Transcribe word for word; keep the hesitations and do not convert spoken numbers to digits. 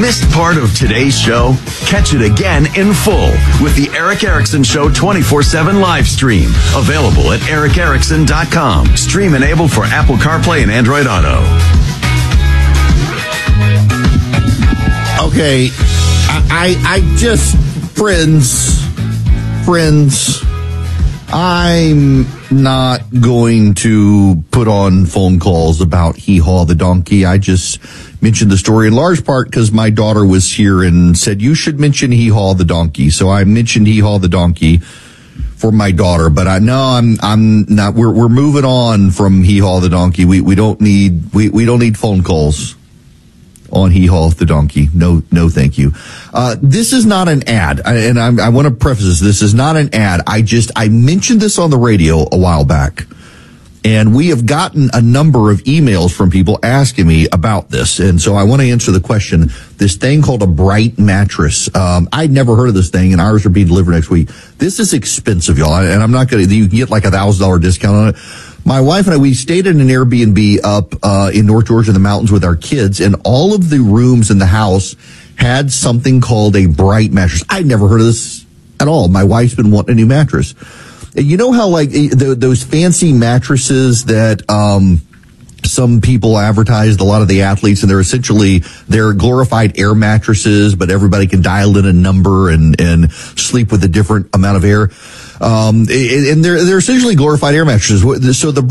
Missed part of today's show? Catch it again in full with the Eric Erickson Show twenty-four seven live stream. Available at eric erickson dot com. Stream enabled for Apple CarPlay and Android Auto. Okay, I, I, I just, friends, friends, I'm not going to put on phone calls about Hee Haw the donkey. I just mentioned the story in large part because my daughter was here and said, you should mention Hee Haw the donkey. So I mentioned Hee Haw the donkey for my daughter, but I know I'm, I'm not, we're, we're moving on from Hee Haw the donkey. We, we don't need, we, we don't need phone calls on Hee Haw the donkey. No, no, thank you. Uh, this is not an ad. I, and I, I want to preface this. This is not an ad. I just, I mentioned this on the radio a while back. And we have gotten a number of emails from people asking me about this. And so I want to answer the question. This thing called a Bright mattress. Um, I'd never heard of this thing, and ours are being delivered next week. This is expensive, y'all. And I'm not going to, you can get like a thousand dollar discount on it. My wife and I, we stayed in an Airbnb up uh in North Georgia in the mountains with our kids, and all of the rooms in the house had something called a Bright mattress. I'd never heard of this at all. My wife's been wanting a new mattress. You know how like the, those fancy mattresses that um some people advertised, a lot of the athletes, and they're essentially, they're glorified air mattresses, but everybody can dial in a number and, and sleep with a different amount of air. Um, and they're, they're essentially glorified air mattresses. So the